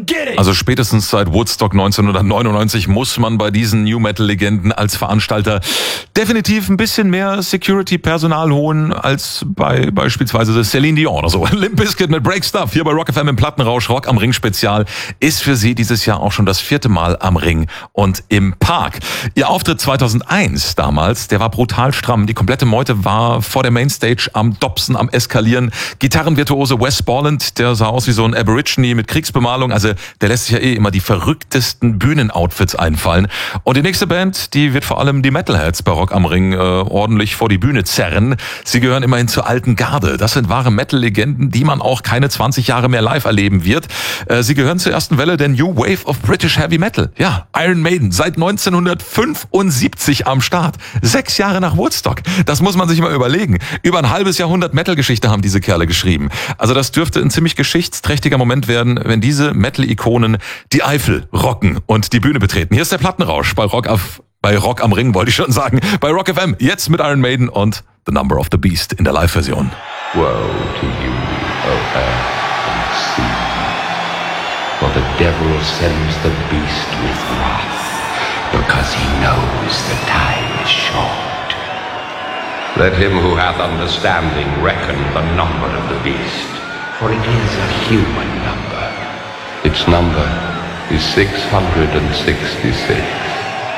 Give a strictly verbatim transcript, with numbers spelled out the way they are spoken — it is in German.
Also spätestens seit Woodstock neunzehnhundertneunundneunzig muss man bei diesen New Metal Legenden als Veranstalter definitiv ein bisschen mehr Security-Personal holen als bei beispielsweise Celine Dion oder so. Limp Bizkit mit Break Stuff hier bei Rock F M im Plattenrausch. Rock am Ring Spezial ist für Sie dieses Jahr auch schon das vierte Mal am Ring und im Park. Ihr Auftritt zweitausendeins damals, der war brutal stramm. Die komplette Meute war vor der Mainstage am Dobson, am Eskalieren. Gitarrenvirtuose Wes Borland, der sah aus wie so ein Aborigine mit Kriegsbemalung. Also der lässt sich ja eh immer die verrücktesten Bühnenoutfits einfallen. Und die nächste Band, die wird vor allem die Metalheads bei Rock am Ring äh, ordentlich vor die Bühne zerren. Sie gehören immerhin zur alten Garde. Das sind wahre Metal-Legenden, die man auch keine zwanzig Jahre mehr live erleben wird. Äh, sie gehören zur ersten Welle der New Wave of British Heavy Metal. Ja, Iron Maiden, seit neunzehnhundertfünfundsiebzig am Start. Sechs Jahre nach Woodstock. Das muss man sich mal überlegen. Über ein halbes Jahrhundert Metal-Geschichte haben diese Kerle geschrieben. Also das dürfte ein ziemlich geschichtsträchtiger Moment werden, wenn diese Metal-Ikonen die Eifel rocken und die Bühne betreten. Hier ist der Plattenrausch bei Rock auf, bei Rock am Ring, wollte ich schon sagen. Bei Rock F M, jetzt mit Iron Maiden und The Number of the Beast in der Live-Version. Woe to you, O earth and sea, for the devil sends the beast with wrath, because he knows the time is short. Let him who hath understanding reckon the number of the beast, for it is a human number. Its number is six hundred sixty-six.